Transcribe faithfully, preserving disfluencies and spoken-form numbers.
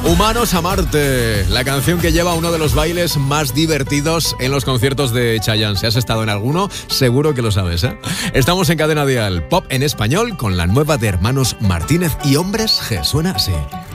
Humanos a Marte, la canción que lleva uno de los bailes más divertidos en los conciertos de Chayanne. Si has estado en alguno, seguro que lo sabes, ¿eh? Estamos en Cadena Dial, pop en español con la nueva de Hermanos Martínez y Hombres G. Suena así.